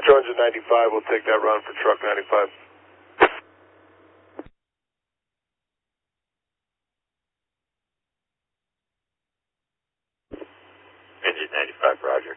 Metro Engine 95 will take that run for truck 95. Engine 95, roger.